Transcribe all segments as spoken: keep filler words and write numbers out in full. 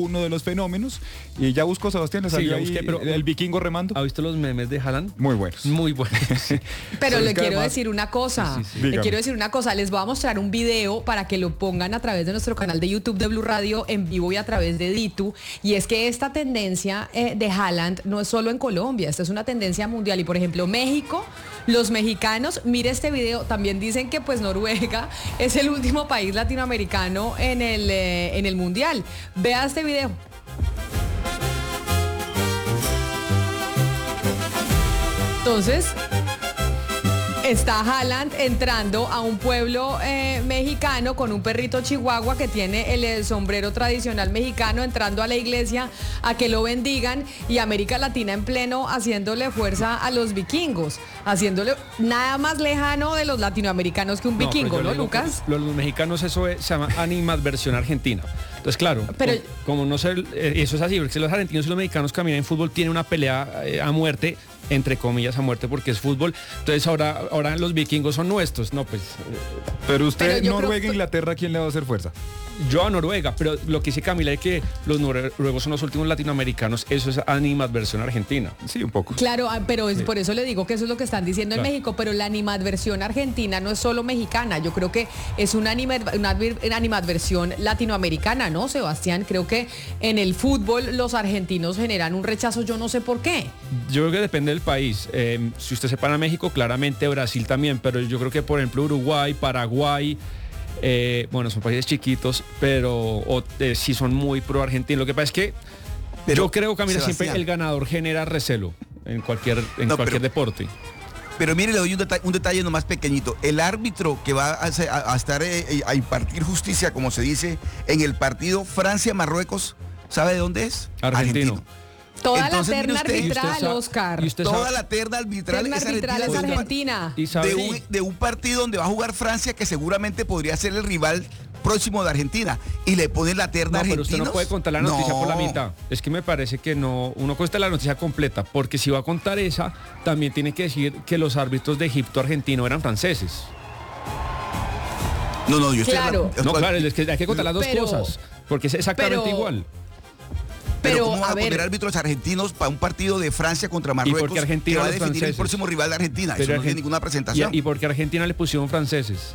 uno de los fenómenos. Y ya buscó, Sebastián, le Sí, salió ya ahí busqué, pero- el vikingo remando. ¿Ha visto los memes de Haaland? Muy buenos. Muy buenos. Pero Pero le es que quiero además- decir una cosa, Sí, sí, sí. le Dígame. quiero decir una cosa, les voy a mostrar un video para que lo pongan a través de nuestro canal de YouTube de Blue Radio en vivo y a través de Ditu, y es que esta tendencia eh, de Haaland no es solo en Colombia, esta es una tendencia mundial, y por ejemplo México, los mexicanos, mire este video, también dicen que pues Noruega es el último país latinoamericano en el, eh, en el mundial. Vea este video. Entonces, está Haaland entrando a un pueblo eh, mexicano con un perrito chihuahua que tiene el, eh, sombrero tradicional mexicano, entrando a la iglesia a que lo bendigan, y América Latina en pleno haciéndole fuerza a los vikingos, haciéndole nada más lejano de los latinoamericanos que un No, pero vikingo, yo ¿no, le digo que Lucas? Los, los mexicanos, eso es- se llama animadversión argentina. Entonces, claro, Pero- como, como no sé, eh, eso es así, porque si los argentinos y los mexicanos caminan en fútbol, tienen una pelea eh, a muerte, entre comillas a muerte, porque es fútbol. Entonces ahora, ahora los vikingos son nuestros. No, pues eh, Pero usted, Pero yo Noruega, creo- Inglaterra, ¿quién le va a hacer fuerza? yo a Noruega, pero lo que dice Camila es que los noruegos son los últimos latinoamericanos, eso es animadversión argentina. Sí, un poco. Claro, ah, pero es por eso le digo que eso es lo que están diciendo en Claro. México, pero la animadversión argentina no es solo mexicana, yo creo que es una, anima- una adver- una animadversión latinoamericana, ¿no, Sebastián? Creo que en el fútbol los argentinos generan un rechazo, yo no sé por qué. Yo creo que depende del país. Eh, si usted separa México, claramente Brasil también, pero yo creo que por ejemplo Uruguay, Paraguay, eh, bueno, son países chiquitos, pero o, eh, sí son muy pro argentinos. Lo que pasa es que Pero, yo creo que, mira, siempre Sebastián. el ganador genera recelo en cualquier, en No, cualquier pero- deporte. Pero mire, le doy un, deta- un detalle nomás pequeñito. El árbitro que va a, hacer- a- a estar eh, eh, a impartir justicia, como se dice, en el partido Francia-Marruecos, ¿sabe de dónde es? Argentino. Toda Entonces, la mire terna usted- y usted arbitral, sabe- Oscar. y usted Toda sabe- la terna arbitral Terna es arbitral es argentina. Argentina. Y sabe- De un, de un partido donde va a jugar Francia, que seguramente podría ser el rival próximo de Argentina, y le ponen la terna No, pero argentina. usted no puede contar la noticia por la mitad. Es que me parece que no, uno cuenta la noticia completa, porque si va a contar esa, también tiene que decir que los árbitros de Egipto argentino eran franceses. No, no, yo estoy Claro. hablando- No, claro, es que hay que contar las dos Pero- cosas, porque es exactamente pero- igual. Pero, Pero, ¿cómo van a a poner ver, árbitros argentinos para un partido de Francia contra Marruecos porque Argentina que va a los definir el franceses. próximo rival de Argentina? Pero Eso no Argen- tiene ninguna presentación. Y, y porque a Argentina le pusieron franceses.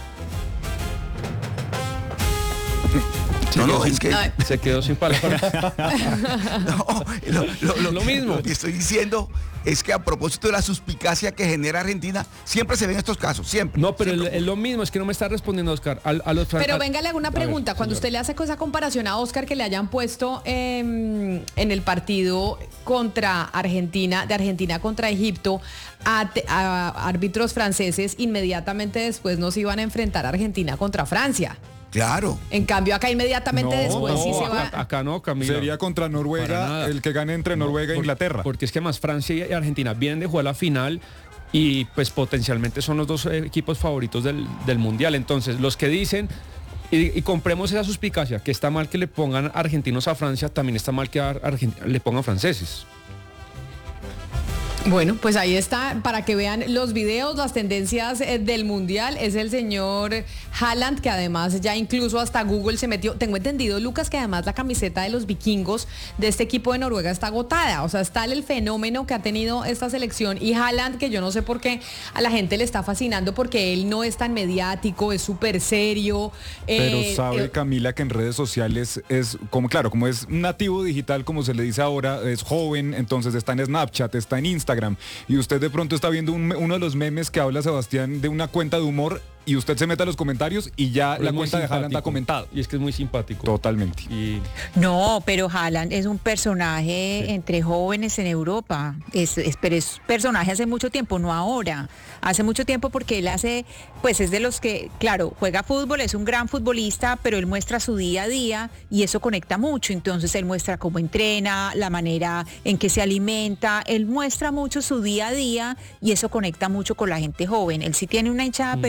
Se No, no, quedó sin- es que- Ay. Se quedó sin palabras. No, lo, lo- lo Lo que- mismo. lo que estoy diciendo es que a propósito de la suspicacia que genera Argentina, siempre se ven estos casos, siempre. No, pero siempre. es lo mismo, es que no me está respondiendo, Oscar. A, a los fran- pero a- venga, le hago una a ver, pregunta. Cuando señor. usted le hace esa comparación a Oscar que le hayan puesto em, en el partido contra Argentina, de Argentina contra Egipto, a, te- a árbitros franceses, inmediatamente después nos iban a enfrentar a Argentina contra Francia. Claro. En cambio, acá inmediatamente No, después no, sí se va. acá, acá no, Camila. Sería contra Para Noruega nada. el que gane entre Noruega e Por- Inglaterra. Porque es que más Francia y Argentina vienen de jugar la final y pues potencialmente son los dos eh, equipos favoritos del, del Mundial. Entonces, los que dicen, y, y compremos esa suspicacia, que está mal que le pongan argentinos a Francia, también está mal que a Argentina le pongan franceses. Bueno, pues ahí está, para que vean los videos, las tendencias eh, del Mundial. Es el señor Haaland, que además ya incluso hasta Google se metió. Tengo entendido, Lucas, que además la camiseta de los vikingos de este equipo de Noruega está agotada. O sea, está el fenómeno que ha tenido esta selección. Y Haaland, que yo no sé por qué a la gente le está fascinando, porque él no es tan mediático, es súper serio. Pero eh, sabe, eh, Camila, que en redes sociales es como, claro, como es nativo digital, como se le dice ahora, es joven, entonces está en Snapchat, está en Instagram, y usted de pronto está viendo un me- uno de los memes que habla Sebastián de una cuenta de humor, y usted se mete a los comentarios y ya Pero la es muy cuenta de Haaland simpático. ha comentado. Y es que es muy simpático. Totalmente. Y No, pero Haaland es un personaje entre jóvenes en Europa. Es, es- pero es personaje hace mucho tiempo, no ahora. Hace mucho tiempo porque él hace, pues es de los que, claro, juega fútbol, es un gran futbolista, pero él muestra su día a día y eso conecta mucho. Entonces él muestra cómo entrena, la manera en que se alimenta, él muestra mucho su día a día y eso conecta mucho con la gente joven. Él sí tiene una hinchada, pero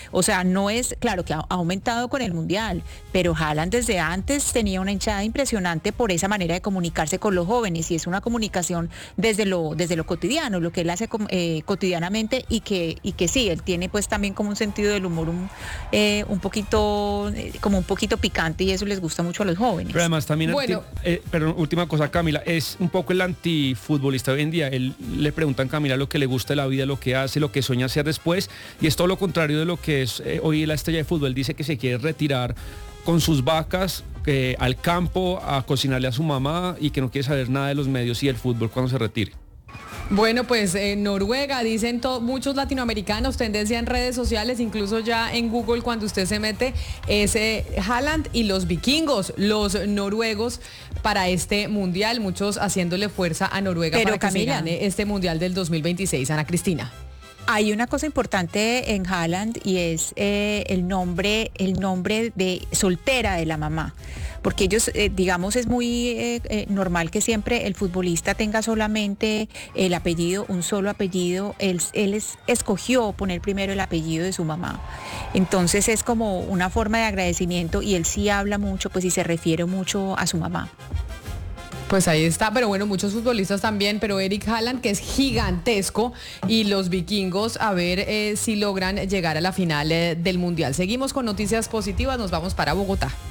O sea, no es, claro que ha aumentado con el Mundial, pero Haaland desde antes tenía una hinchada impresionante por esa manera de comunicarse con los jóvenes, y es una comunicación desde lo, desde lo cotidiano, lo que él hace eh, cotidianamente, y que, y que sí, él tiene pues también como un sentido del humor un, eh, un poquito, eh, como un poquito picante, y eso les gusta mucho a los jóvenes. Pero además también, Bueno. anti, eh, pero última cosa, Camila, es un poco el antifutbolista hoy en día. Él le preguntan a Camila lo que le gusta de la vida, lo que hace, lo que sueña hacer después, y es todo lo contrario de lo que es eh, hoy la estrella de fútbol. Dice que se quiere retirar con sus vacas eh, al campo a cocinarle a su mamá, y que no quiere saber nada de los medios y del fútbol cuando se retire. Bueno, pues eh, Noruega, dicen to- muchos latinoamericanos, tendencia en redes sociales, incluso ya en Google cuando usted se mete, es eh, Haaland y los vikingos, los noruegos para este mundial, muchos haciéndole fuerza a Noruega Pero, para que Camila, se gane este mundial del dos mil veintiséis. Ana Cristina. Hay una cosa importante en Haaland, y es eh, el nombre, el nombre de soltera de la mamá. Porque ellos, eh, digamos, es muy eh, eh, normal que siempre el futbolista tenga solamente el apellido, un solo apellido. Él, él es, escogió poner primero el apellido de su mamá. Entonces es como una forma de agradecimiento, y él sí habla mucho, pues, y se refiere mucho a su mamá. Pues ahí está, pero bueno, muchos futbolistas también, pero Eric Haaland, que es gigantesco, y los vikingos, a ver eh, si logran llegar a la final eh, del mundial. Seguimos con noticias positivas, nos vamos para Bogotá.